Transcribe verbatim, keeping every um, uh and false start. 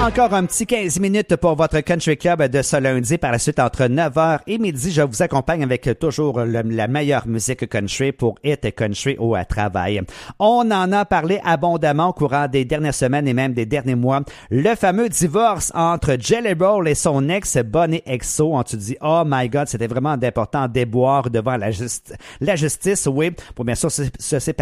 Encore un petit quinze minutes pour votre Country Club de ce lundi. Par la suite, entre neuf heures et midi, je vous accompagne avec toujours le, la meilleure musique country pour Hit Country au travail. On en a parlé abondamment au courant des dernières semaines et même des derniers mois. Le fameux divorce entre Jelly Roll et son ex Bonnie Exo. On te dit, oh my God, c'était vraiment d'important déboire devant la, justi- la justice, oui, pour bien sûr se, se séparer.